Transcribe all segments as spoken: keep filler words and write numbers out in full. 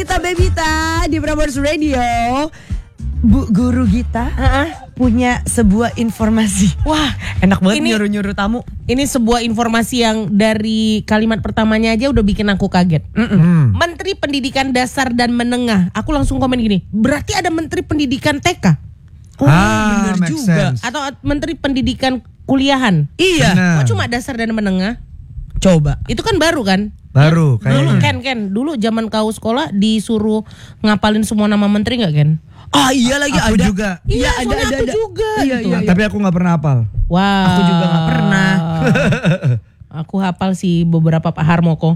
Gita Bebita di Prambors Radio. Bu Guru Gita uh-uh. punya sebuah informasi. Wah, enak banget ini, nyuruh-nyuruh tamu. Ini sebuah informasi yang dari kalimat pertamanya aja udah bikin aku kaget. Mm-mm. Menteri Pendidikan Dasar dan Menengah. Aku langsung komen gini, berarti ada Menteri Pendidikan T K? Oh, ah, bener juga. sense. Atau Menteri Pendidikan Kuliahan? Iya. Bener. Kok cuma dasar dan menengah? Coba. Itu kan baru kan? Baru Dulu kayaknya. Ken Ken, dulu zaman kau sekolah disuruh ngapalin semua nama menteri nggak Ken? Ah iya lagi Aku ada. juga. Iya, ada soalnya ada aku ada. juga. Iya, gitu. iya, iya. Tapi aku nggak pernah hafal. Wah. Aku juga nggak pernah. Aku hafal sih beberapa Pak Harmoko.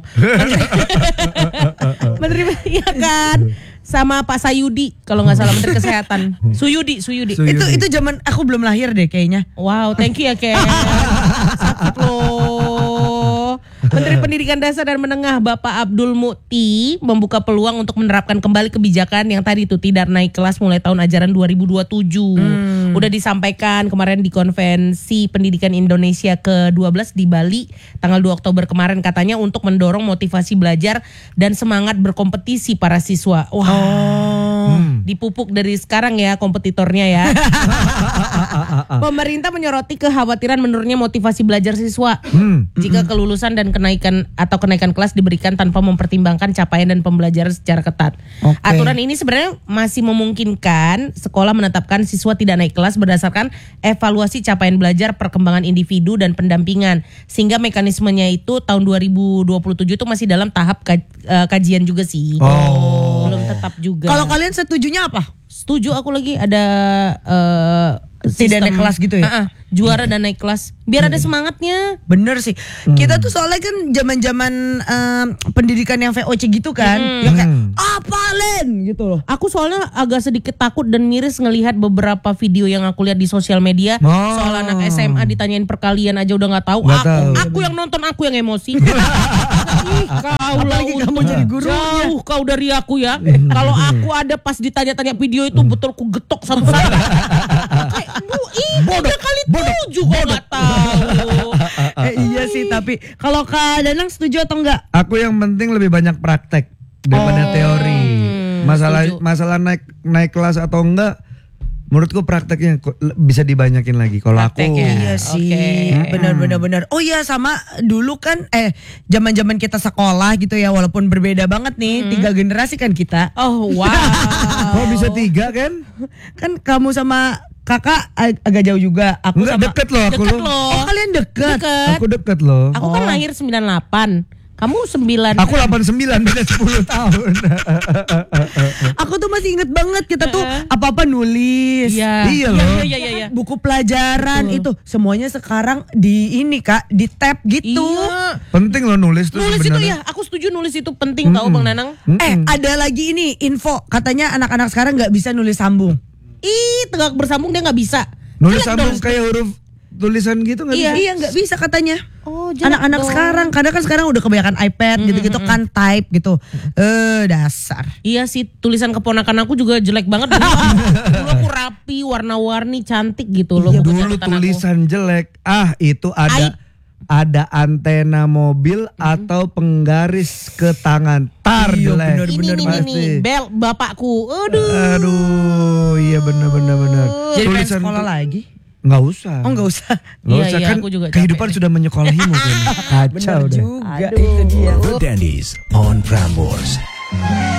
Menteri, iya kan? Sama Pak Sayudi kalau nggak salah Menteri Kesehatan. Suyudi, Suyudi. Suyudi. Itu itu zaman aku belum lahir deh kayaknya. Wow, thank you ya Ken. Sakit loh. Menteri Pendidikan Dasar dan Menengah Bapak Abdul Mukti membuka peluang untuk menerapkan kembali kebijakan yang tadi itu tidak naik kelas mulai tahun ajaran dua ribu dua puluh tujuh. Hmm. Udah disampaikan kemarin di Konvensi Pendidikan Indonesia ke dua belas di Bali tanggal dua Oktober kemarin, katanya untuk mendorong motivasi belajar dan semangat berkompetisi para siswa. Wah. Oh. Hmm. Dipupuk dari sekarang ya kompetitornya ya. Pemerintah menyoroti kekhawatiran menurunnya motivasi belajar siswa Hmm. jika kelulusan dan kenaikan atau kenaikan kelas diberikan tanpa mempertimbangkan capaian dan pembelajaran secara ketat. Oke. Aturan ini sebenarnya masih memungkinkan sekolah menetapkan siswa tidak naik kelas berdasarkan evaluasi capaian belajar, perkembangan individu dan pendampingan. Sehingga mekanismenya itu tahun dua ribu dua puluh tujuh itu masih dalam tahap kaj, uh, kajian juga sih. Oh. Belum tetap juga. Kalau kalian setujunya apa? Setuju aku lagi ada uh, Tidak naik kelas gitu ya? Uh-uh, juara dan naik kelas biar ada semangatnya. Bener sih. Hmm. Kita tuh soalnya kan zaman-zaman um, pendidikan yang V O C gitu kan, Hmm. yang kayak apalin gitu loh. Aku soalnya agak sedikit takut dan miris ngelihat beberapa video yang aku lihat di sosial media Oh. soal anak S M A ditanyain perkalian aja udah nggak tahu. Nggak Aku, tahu. aku yang nonton, aku yang emosi. Ih, kau Apalagi lah, kamu jadi gurunya. jauh kau dari aku ya. Kalau aku ada pas ditanya-tanya video itu betul ku getok satu-satu. Kayak, Bu, ini udah kali tujuh kok nggak tahu. Eh, iya sih, tapi kalau Kak Danang setuju atau enggak? Aku yang penting lebih banyak praktek daripada Oh. teori. Masalah setuju. masalah naik naik kelas atau enggak, menurutku prakteknya kok le- bisa dibanyakin lagi. Kalau aku Praktek ya. Iya sih, Oke. benar-benar benar. Oh iya, sama dulu kan eh zaman-zaman kita sekolah gitu ya, walaupun berbeda banget nih, tiga generasi kan kita. Oh wow. kok bisa tiga kan? Kan kamu sama kakak ag- agak jauh juga. Aku Enggak, sama deket loh aku Deket loh. loh. Oh, kalian deket. Deket. Aku deket loh. Aku kan lahir sembilan puluh delapan. Kamu sembilan. Aku delapan puluh sembilan, beda sepuluh tahun. Aku tuh masih inget banget kita tuh apa-apa nulis. Iya. Iya loh. Iya iya iya. Buku pelajaran Betul. itu semuanya sekarang di ini Kak, di tab gitu. Iya. Penting loh nulis tuh Nulis itu sebenarnya. ya, aku setuju nulis itu penting tau Bang Nanang. Eh, ada lagi ini info, katanya anak-anak sekarang nggak bisa nulis sambung. Ih, tegak bersambung dia nggak bisa. Nulis Jelek sambung dong. kayak huruf tulisan gitu nggak Iya. bisa? Iya, nggak bisa katanya. Oh, jelek Anak-anak dong. sekarang, kadang kan sekarang udah kebanyakan iPad gitu-gitu kan type gitu. Eh, dasar. Iya sih, tulisan keponakan aku juga jelek banget. Dulu, dulu aku rapi, warna-warni, cantik gitu loh. Iya, buku dulu catatan aku. tulisan jelek. Ah, itu ada ada antena mobil atau penggaris ke tangan. Tar Iya, jelek. bener, Ini bener nih, nih, pasti. nih, bel bapakku. Aduh. Aduh, iya bener bener bener. Jadi pengen Tulisan sekolah tu- lagi? Nggak usah. Oh, nggak usah. Nggak Iya, usah iya, kan aku juga kehidupan capek. sudah menyekolahimu kan. Kacau Bener deh. juga itu dia. The Dandies on Prambors.